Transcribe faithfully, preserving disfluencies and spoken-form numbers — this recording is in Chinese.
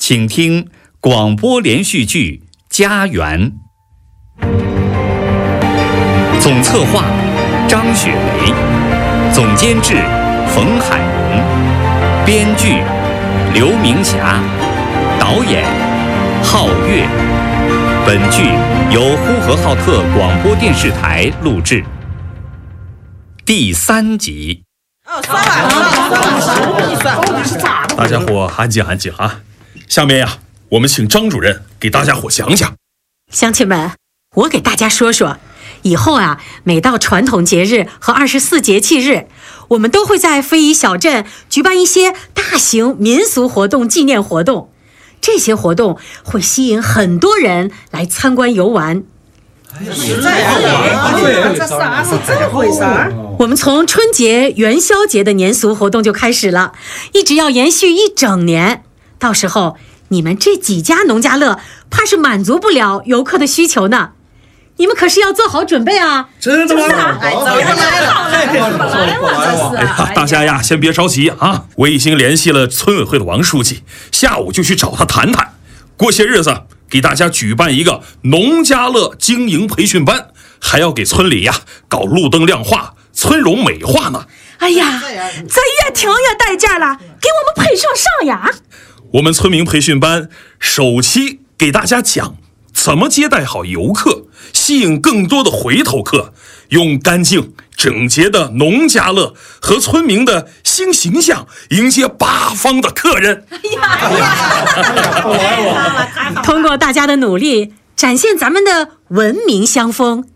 请听广播连续剧《家园》。总策划张雪梅，总监制冯海龙，编剧刘明霞，导演皓月。本剧由呼和浩特广播电视台录制。第三集。 大家伙安静安静啊！下面呀，我们请张主任给大家伙讲讲。 乡亲们，我给大家说说，以后啊，每到传统节日和二十四节气日，我们都会在非遗小镇举办一些大型民俗活动、纪念活动。这些活动会吸引很多人来参观游玩。 实在是，这啥是这回事儿？ 我们从春节、元宵节的年俗活动就开始了，一直要延续一整年。到时候你们这几家农家乐怕是满足不了游客的需求呢，你们可是要做好准备啊！ 真的吗？哎，怎么来了？ 哎呀，大家呀，先别着急啊！我已经联系了村委会的王书记，下午就去找他谈谈。过些日子给大家举办一个农家乐经营培训班，还要给村里呀搞路灯亮化、村容美化呢。 哎呀，这越听越带劲了，给我们配上上呀！ 我们村民培训班首期给大家讲怎么接待好游客，吸引更多的回头客，用干净整洁的农家乐和村民的新形象迎接八方的客人。 哎呀，通过大家的努力，展现咱们的文明乡风，